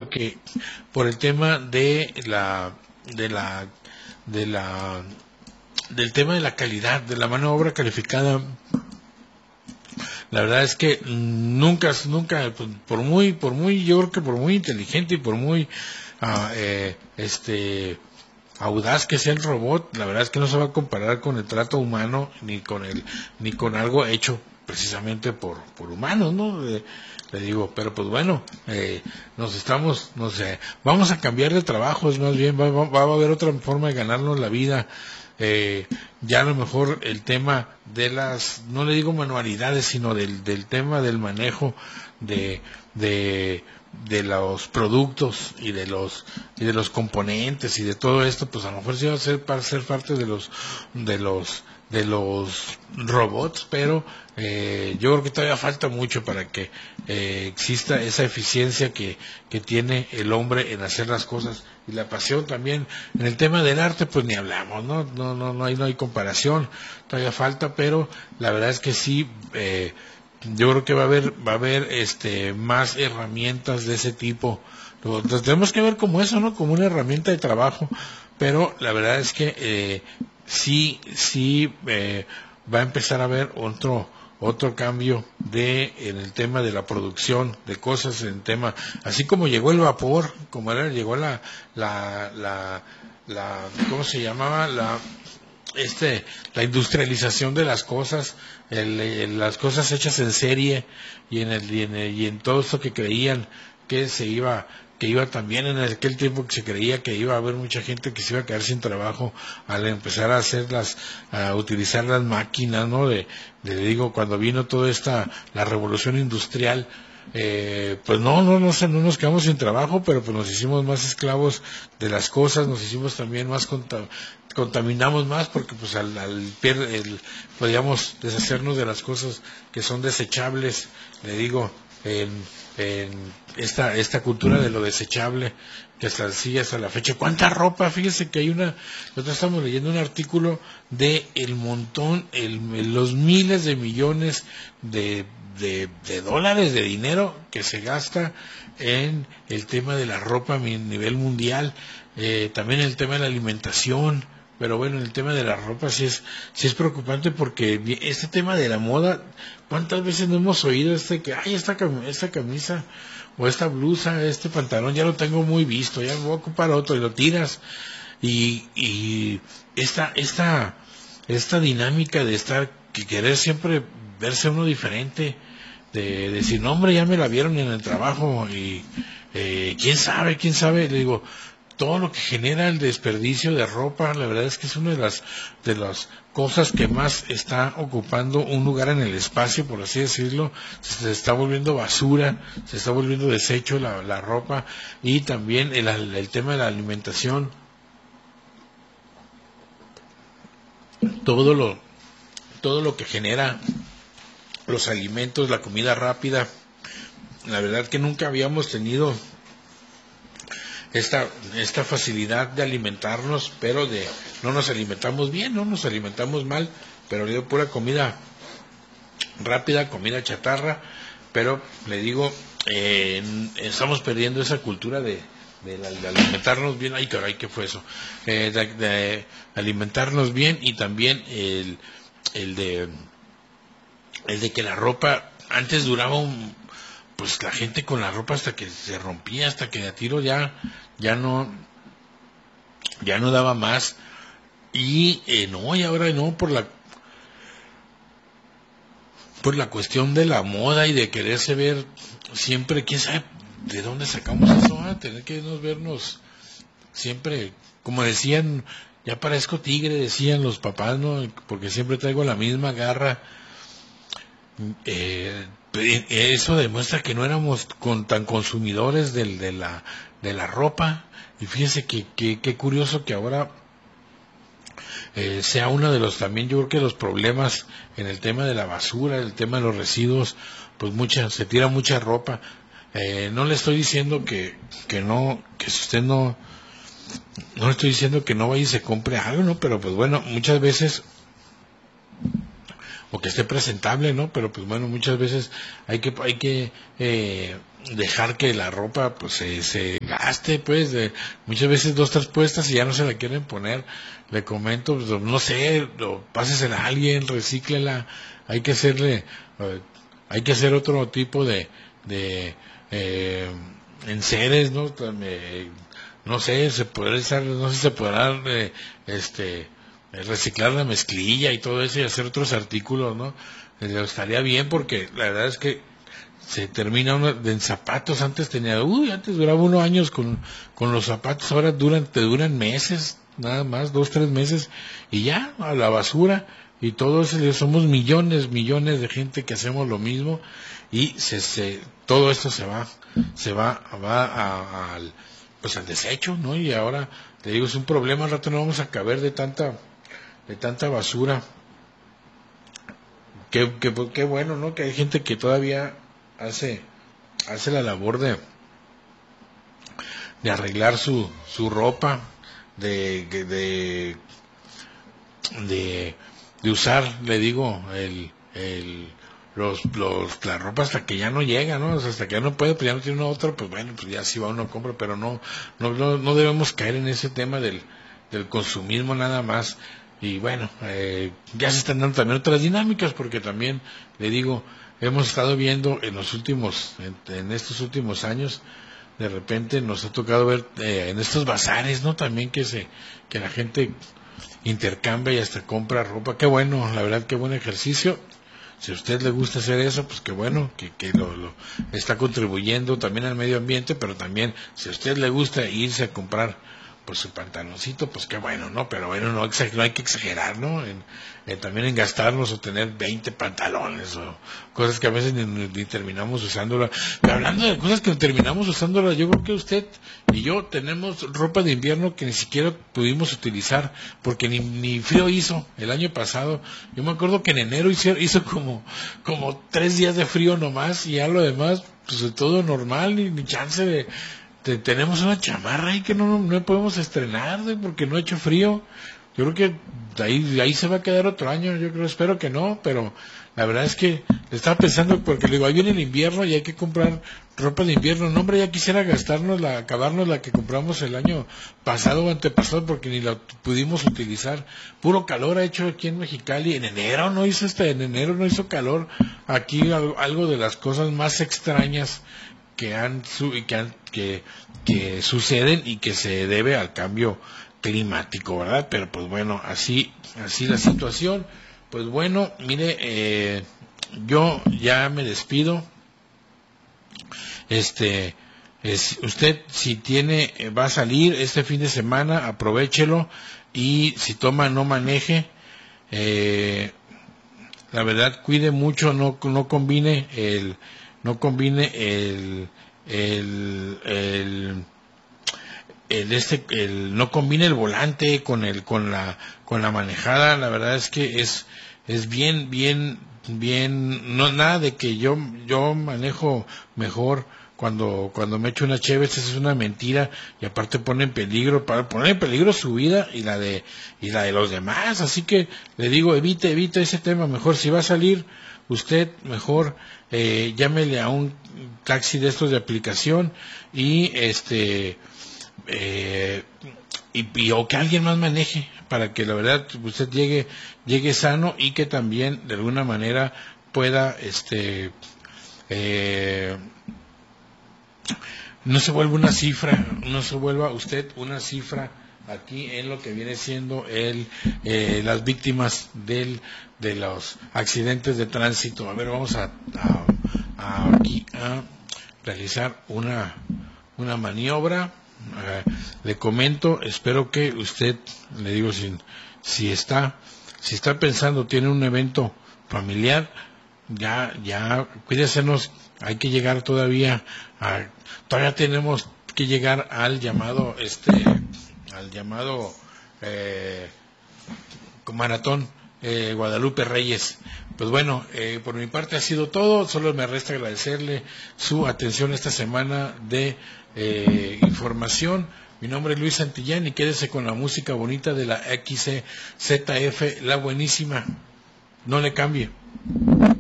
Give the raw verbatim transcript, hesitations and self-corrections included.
porque por el tema de la de la de la del tema de la calidad de la mano de obra calificada. La verdad es que nunca nunca por muy por muy yo creo que por muy inteligente y por muy uh, eh, este audaz que sea el robot, la verdad es que no se va a comparar con el trato humano ni con el ni con algo hecho precisamente por por humanos, ¿no? Eh, le digo, pero pues bueno, eh, nos estamos, no sé, vamos a cambiar de trabajos, más bien va, va, va a haber otra forma de ganarnos la vida. Eh, ya a lo mejor el tema de las, no le digo manualidades, sino del, del tema del manejo de, de de los productos y de los y de los componentes y de todo esto, pues a lo mejor sí va a ser para ser parte de los de los de los robots, pero eh, yo creo que todavía falta mucho para que eh, exista esa eficiencia que, que tiene el hombre en hacer las cosas y la pasión también. En el tema del arte pues ni hablamos, no no no no hay no hay comparación, todavía falta, pero la verdad es que sí, eh, yo creo que va a haber va a haber este más herramientas de ese tipo. Entonces tenemos que ver como eso, ¿no? Como una herramienta de trabajo, pero la verdad es que eh, sí sí eh, va a empezar a haber otro otro cambio de en el tema de la producción de cosas, en el tema, así como llegó el vapor, como era, llegó la la la, la ¿cómo se llamaba? la este la industrialización de las cosas, el, el, las cosas hechas en serie y en el y en, el, y en todo esto que creían que se iba que iba también en aquel tiempo que se creía que iba a haber mucha gente que se iba a quedar sin trabajo al empezar a hacer las a utilizar las máquinas, ¿no? De, de digo, cuando vino toda esta la revolución industrial, eh, pues no, no, no, no nos quedamos sin trabajo, pero pues nos hicimos más esclavos de las cosas, nos hicimos también más conta, contaminamos más porque pues al, al el, podíamos deshacernos de las cosas que son desechables, le digo, en, en esta esta cultura de lo desechable que hasta sigue hasta la fecha. ¿Cuánta ropa? Fíjese que hay una, nosotros estamos leyendo un artículo de el montón, el, los miles de millones de, de, de dólares de dinero que se gasta en el tema de la ropa a nivel mundial, eh, también el tema de la alimentación. Pero bueno, el tema de la ropa sí es sí es preocupante porque este tema de la moda, ¿cuántas veces no hemos oído este que, ay, esta, esta camisa o esta blusa, este pantalón ya lo tengo muy visto, ya voy a ocupar otro y lo tiras? Y, y esta, esta, esta dinámica de estar, que querer siempre verse uno diferente, de decir, no hombre, ya me la vieron en el trabajo y eh, quién sabe, quién sabe, le digo, todo lo que genera el desperdicio de ropa, la verdad es que es una de las de las cosas que más está ocupando un lugar en el espacio, por así decirlo. Se está volviendo basura, se está volviendo desecho la, la ropa, y también el, el tema de la alimentación, todo lo todo lo que genera los alimentos, la comida rápida. La verdad que nunca habíamos tenido esta esta facilidad de alimentarnos, pero de no nos alimentamos bien, no nos alimentamos mal, pero le digo pura comida rápida, comida chatarra, pero le digo, eh, estamos perdiendo esa cultura de, de, la, de alimentarnos bien. Ay, caray, ¿qué fue eso? Eh, de, de alimentarnos bien, y también el, el de el de que la ropa antes duraba un, pues la gente con la ropa hasta que se rompía, hasta que a tiro ya ya no ya no daba más, y eh, no, y ahora no, por la por la cuestión de la moda y de quererse ver siempre, quién sabe de dónde sacamos eso, a tener que nos vernos siempre, como decían, ya parezco tigre, decían los papás, ¿no? Porque siempre traigo la misma garra. Eh, eso demuestra que no éramos con, tan consumidores del, de la de la ropa. Y fíjese que, que, que curioso que ahora eh, sea uno de los, también yo creo que los problemas en el tema de la basura, el tema de los residuos, pues mucha, se tira mucha ropa. Eh, no le estoy diciendo que, que no, que si usted no, no le estoy diciendo que no vaya y se compre algo, ¿no? Pero pues bueno, muchas veces o que esté presentable, ¿no? Pero pues bueno, muchas veces hay que hay que eh, dejar que la ropa pues se, se gaste, pues de, muchas veces dos tres puestas y ya no se la quieren poner. Le comento, pues, no sé, o pásesela a alguien, recíclela, hay que hacerle eh, hay que hacer otro tipo de de eh, enseres, ¿no? También, no sé, se podrá usar, no sé si se podrá eh, este eh, reciclar la mezclilla y todo eso y hacer otros artículos, ¿no? Eh, estaría bien porque la verdad es que se termina uno de en zapatos. Antes tenía, uy, antes duraba unos años con, con los zapatos, ahora duran, te duran meses, nada más, dos, tres meses, y ya, a la basura, y todos somos millones, millones de gente que hacemos lo mismo, y se, se, todo esto se va, se va, va a, a, al, pues al desecho, ¿no? Y ahora, te digo, es un problema, al rato no vamos a caber de tanta, de tanta basura. Qué, qué, qué bueno, ¿no? Que hay gente que todavía hace, hace la labor de, de arreglar su, su ropa, de, de, de, de usar, le digo, el, el, los, los, la ropa hasta que ya no llega, ¿no? O sea, hasta que ya no puede, pues ya no tiene una otra, pues bueno, pues ya sí va uno a compra, pero no, no, no, no debemos caer en ese tema del, del consumismo nada más. Y bueno, eh, ya se están dando también otras dinámicas, porque también, le digo, hemos estado viendo en los últimos, en, en estos últimos años, de repente nos ha tocado ver eh, en estos bazares, ¿no? También que se, que la gente intercambia y hasta compra ropa. Qué bueno, la verdad, qué buen ejercicio. Si a usted le gusta hacer eso, pues qué bueno, que, que lo, lo está contribuyendo también al medio ambiente, pero también si a usted le gusta irse a comprar pues su pantaloncito, pues qué bueno, ¿no? Pero bueno, no, no hay que exagerar, ¿no? En, en, también en gastarnos o tener veinte pantalones o cosas que a veces ni, ni terminamos usándola. Pero hablando de cosas que terminamos usándola, yo creo que usted y yo tenemos ropa de invierno que ni siquiera pudimos utilizar porque ni, ni frío hizo el año pasado. Yo me acuerdo que en enero hizo, hizo como, como tres días de frío nomás y ya lo demás, pues de todo normal, ni, ni chance de... Te, tenemos una chamarra ahí que no, no, no podemos estrenar, ¿sí? Porque no ha hecho frío. Yo creo que ahí, ahí se va a quedar otro año, yo creo, espero que no, pero la verdad es que estaba pensando, porque le digo, ahí viene el invierno y hay que comprar ropa de invierno. No, hombre, ya quisiera gastarnos la, acabarnos la que compramos el año pasado o antepasado, porque ni la pudimos utilizar. Puro calor ha hecho aquí en Mexicali. En enero no hizo este, en enero no hizo calor. Aquí algo, algo de las cosas más extrañas que han, que, han que, que suceden y que se debe al cambio climático, ¿verdad? Pero pues bueno, así así la situación. Pues bueno, mire, eh, yo ya me despido. Este, es, usted si tiene, va a salir este fin de semana, aprovéchelo, y si toma no maneje. Eh, la verdad, cuide mucho, no no combine el no combine el el, el el este el no combine el volante con el con la con la manejada. La verdad es que es es bien bien bien, no nada de que yo yo manejo mejor cuando cuando me echo una cheve. Esa es una mentira, y aparte pone en peligro, para poner en peligro su vida y la de y la de los demás. Así que le digo, evite evite ese tema. Mejor si va a salir usted, mejor eh, llámele a un taxi de estos de aplicación, y este eh, y, y o que alguien más maneje, para que la verdad usted llegue llegue sano, y que también de alguna manera pueda este eh, no se vuelva una cifra, no se vuelva usted una cifra aquí en lo que viene siendo el eh, las víctimas del de los accidentes de tránsito. A ver, vamos a, a, a aquí a realizar una una maniobra. Uh, le comento, espero que usted, le digo, si, si está si está pensando, tiene un evento familiar, ya ya cuídesenos. Hay que llegar todavía a, todavía tenemos que llegar al llamado este al llamado eh, maratón eh, Guadalupe Reyes. Pues bueno, eh, por mi parte ha sido todo. Solo me resta agradecerle su atención esta semana de eh, información. Mi nombre es Luis Santillán, y quédese con la música bonita de la X C Z F, la buenísima. no le cambie.